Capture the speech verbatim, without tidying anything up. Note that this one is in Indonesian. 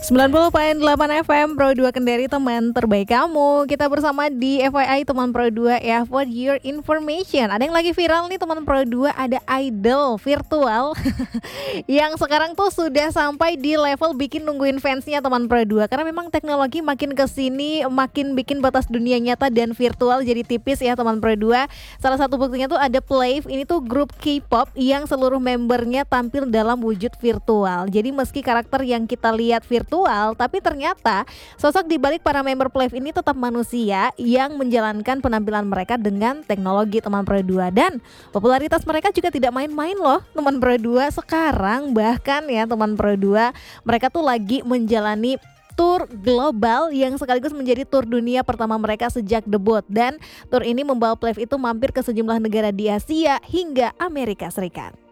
sembilan puluh koma delapan F M Pro dua Kendari, teman terbaik kamu. Kita bersama di F Y I teman Pro dua ya, for your information. Ada yang lagi viral nih teman Pro dua, ada idol virtual yang sekarang tuh sudah sampai di level bikin nungguin fansnya teman Pro dua. Karena memang teknologi makin kesini makin bikin batas dunia nyata dan virtual jadi tipis ya teman Pro dua. Salah satu buktinya tuh ada Playv, ini tuh grup K-pop yang seluruh membernya tampil dalam wujud virtual. Jadi meski karakter yang kita lihat virtual virtual, tapi ternyata sosok di balik para member Playv ini tetap manusia yang menjalankan penampilan mereka dengan teknologi teman Pro dua. Dan popularitas mereka juga tidak main-main loh teman Pro dua. Sekarang bahkan ya teman Pro dua, mereka tuh lagi menjalani tur global yang sekaligus menjadi tur dunia pertama mereka sejak debut. Dan tur ini membawa Playv itu mampir ke sejumlah negara di Asia hingga Amerika Serikat.